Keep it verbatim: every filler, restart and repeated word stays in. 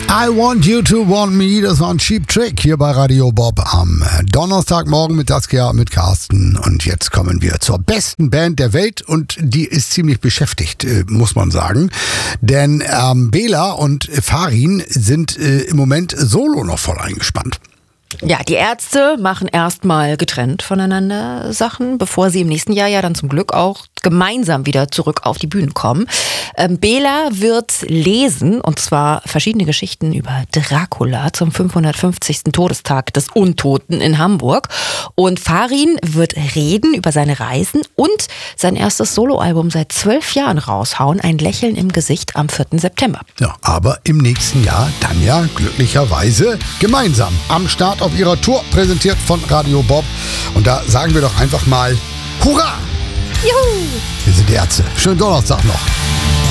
I Want You to Want Me, das war ein Cheap Trick hier bei Radio Bob am Donnerstagmorgen mit Saskia, mit Carsten. Und jetzt kommen wir zur besten Band der Welt und die ist ziemlich beschäftigt, muss man sagen. Denn ähm, Bela und Farin sind äh, im Moment solo noch voll eingespannt. Ja, die Ärzte machen erstmal getrennt voneinander Sachen, bevor sie im nächsten Jahr ja dann zum Glück auch gemeinsam wieder zurück auf die Bühne kommen. Ähm, Bela wird lesen, und zwar verschiedene Geschichten über Dracula zum fünfhundertfünfzigsten Todestag des Untoten in Hamburg. Und Farin wird reden über seine Reisen und sein erstes Soloalbum seit zwölf Jahren raushauen, Ein Lächeln im Gesicht am vierten September. Ja, aber im nächsten Jahr dann ja glücklicherweise gemeinsam am Start auf ihrer Tour, präsentiert von Radio Bob. Und da sagen wir doch einfach mal Hurra! Juhu! Wir sind die Ärzte. Schönen Donnerstag noch.